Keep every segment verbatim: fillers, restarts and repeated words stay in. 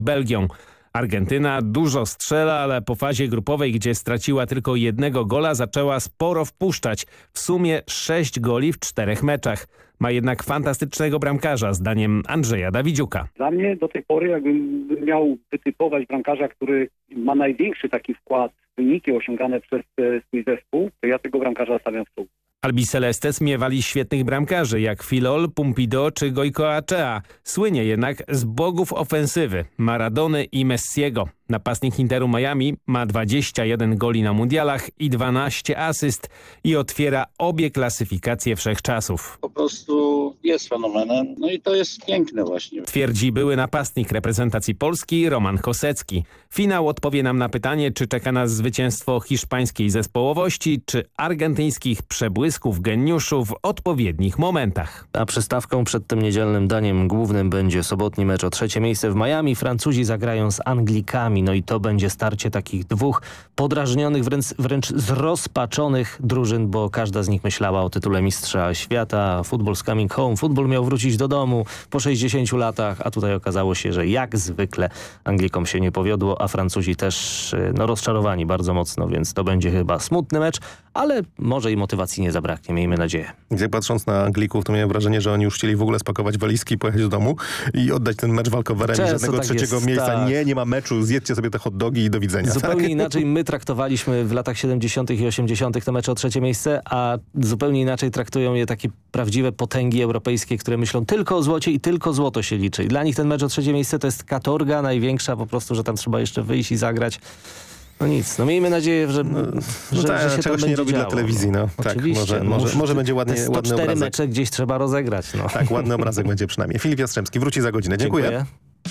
Belgią. Argentyna dużo strzela, ale po fazie grupowej, gdzie straciła tylko jednego gola, zaczęła sporo wpuszczać. W sumie sześć goli w czterech meczach. Ma jednak fantastycznego bramkarza, zdaniem Andrzeja Dawidziuka. Dla mnie do tej pory, jakbym miał wytypować bramkarza, który ma największy taki wkład w wyniki osiągane przez swój zespół, to ja tego bramkarza stawiam w czołówce. Albi Celestes miewali świetnych bramkarzy jak Filol, Pumpido czy Goicoechea. Słynie jednak z bogów ofensywy Maradony i Messiego. Napastnik Interu Miami ma dwadzieścia jeden goli na mundialach i dwanaście asyst i otwiera obie klasyfikacje wszechczasów. Po prostu jest fenomenem, no i to jest piękne właśnie. Twierdzi były napastnik reprezentacji Polski Roman Kosecki. Finał odpowie nam na pytanie, czy czeka nas zwycięstwo hiszpańskiej zespołowości, czy argentyńskich przebłysków geniuszu w odpowiednich momentach. A przystawką przed tym niedzielnym daniem głównym będzie sobotni mecz o trzecie miejsce w Miami. Francuzi zagrają z Anglikami. No i to będzie starcie takich dwóch podrażnionych, wręcz, wręcz zrozpaczonych drużyn, bo każda z nich myślała o tytule mistrza świata. Football's coming home. Futbol miał wrócić do domu po sześćdziesięciu latach, a tutaj okazało się, że jak zwykle Anglikom się nie powiodło, a Francuzi też no, rozczarowani bardzo mocno, więc to będzie chyba smutny mecz, ale może i motywacji nie zabraknie, miejmy nadzieję. Jak patrząc na Anglików, to miałem wrażenie, że oni już chcieli w ogóle spakować walizki, pojechać do domu i oddać ten mecz walkowerem. Często Żadnego tak trzeciego jest, miejsca. tak. Nie, nie ma meczu, zjedzcie sobie te hot dogi i do widzenia. Zupełnie tak? inaczej my traktowaliśmy w latach siedemdziesiątych i osiemdziesiątych te mecze o trzecie miejsce, a zupełnie inaczej traktują je takie prawdziwe potęgi europejskie, które myślą tylko o złocie i tylko złoto się liczy. I dla nich ten mecz o trzecie miejsce to jest katorga największa, po prostu, że tam trzeba jeszcze wyjść i zagrać. No nic, no miejmy nadzieję, że, No, że, no tak, że się czegoś tam nie robi działo. dla telewizji. No. Tak, Oczywiście. może, No, może, może będzie ładnie, te sto ładny cztery obrazek. mecze gdzieś trzeba rozegrać. No. Tak, ładny obrazek będzie przynajmniej. Filip Jastrzębski wróci za godzinę. Dziękuję. Dziękuję.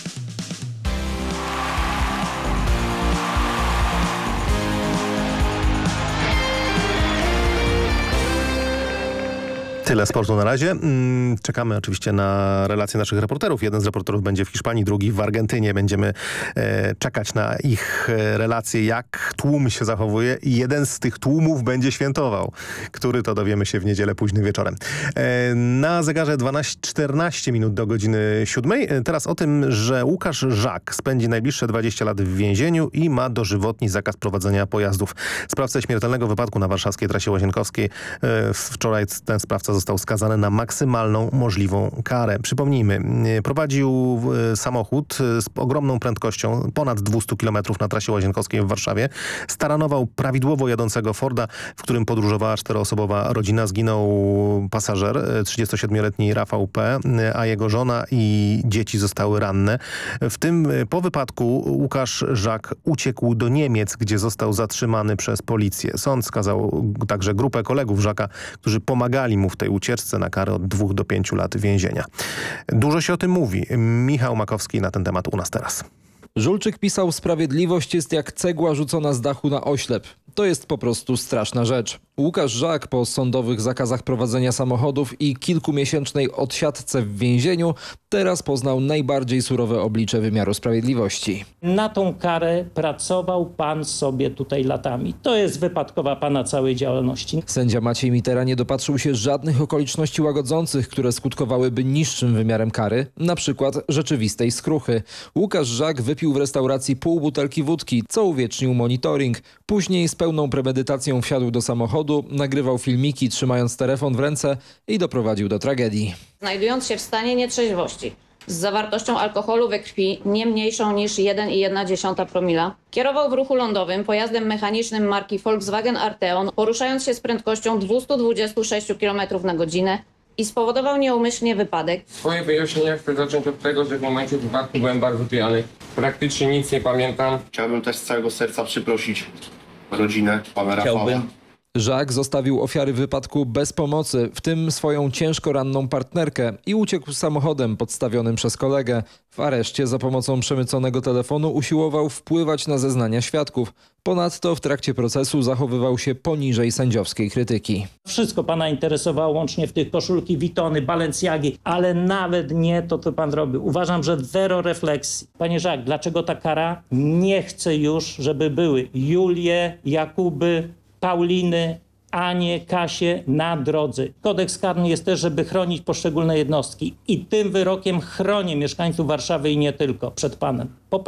Tyle sportu na razie. Czekamy oczywiście na relacje naszych reporterów. Jeden z reporterów będzie w Hiszpanii, drugi w Argentynie. Będziemy e, czekać na ich relacje, jak tłum się zachowuje i jeden z tych tłumów będzie świętował. Który to dowiemy się w niedzielę późnym wieczorem. E, na zegarze dwanaście czternaście minut do godziny siódmej. Teraz o tym, że Łukasz Żak spędzi najbliższe dwadzieścia lat w więzieniu i ma dożywotni zakaz prowadzenia pojazdów. Sprawcę śmiertelnego wypadku na warszawskiej trasie Łazienkowskiej e, wczoraj ten sprawca został skazany na maksymalną możliwą karę. Przypomnijmy, prowadził samochód z ogromną prędkością, ponad dwieście kilometrów na trasie Łazienkowskiej w Warszawie. Staranował prawidłowo jadącego Forda, w którym podróżowała czteroosobowa rodzina. Zginął pasażer, trzydziestosiedmioletni Rafał P., a jego żona i dzieci zostały ranne. W tym po wypadku Łukasz Żak uciekł do Niemiec, gdzie został zatrzymany przez policję. Sąd skazał także grupę kolegów Żaka, którzy pomagali mu w tej ucieczce na karę od dwóch do pięciu lat więzienia. Dużo się o tym mówi. Michał Makowski na ten temat u nas teraz. Żulczyk pisał: sprawiedliwość jest jak cegła rzucona z dachu na oślep. To jest po prostu straszna rzecz. Łukasz Żak po sądowych zakazach prowadzenia samochodów i kilkumiesięcznej odsiadce w więzieniu teraz poznał najbardziej surowe oblicze wymiaru sprawiedliwości. Na tą karę pracował pan sobie tutaj latami. To jest wypadkowa pana całej działalności. Sędzia Maciej Mitera nie dopatrzył się żadnych okoliczności łagodzących, które skutkowałyby niższym wymiarem kary, na przykład rzeczywistej skruchy. Łukasz Żak wypił w restauracji pół butelki wódki, co uwiecznił monitoring. Później z pełną premedytacją wsiadł do samochodu, nagrywał filmiki trzymając telefon w ręce i doprowadził do tragedii. Znajdując się w stanie nietrzeźwości z zawartością alkoholu we krwi nie mniejszą niż jeden przecinek jedna promila, kierował w ruchu lądowym pojazdem mechanicznym marki Volkswagen Arteon, poruszając się z prędkością dwieście dwadzieścia sześć kilometrów na godzinę i spowodował nieumyślnie wypadek. Swoje wyjaśnienia chcę zacząć od tego, że w momencie wypadku byłem bardzo pijany. Praktycznie nic nie pamiętam. Chciałbym też z całego serca przeprosić rodzinę pana Rafała. Chciałbym. Żak zostawił ofiary wypadku bez pomocy, w tym swoją ciężko ranną partnerkę, i uciekł samochodem podstawionym przez kolegę. W areszcie za pomocą przemyconego telefonu usiłował wpływać na zeznania świadków. Ponadto w trakcie procesu zachowywał się poniżej sędziowskiej krytyki. Wszystko pana interesowało, łącznie w tych koszulki Vuittony, Balenciagi, ale nawet nie to, co pan robił. Uważam, że zero refleksji. Panie Żak, dlaczego ta kara? Nie chcę już, żeby były Julie, Jakuby, Pauliny, Anie, Kasie na drodze. Kodeks karny jest też, żeby chronić poszczególne jednostki. I tym wyrokiem chronię mieszkańców Warszawy i nie tylko przed panem. Po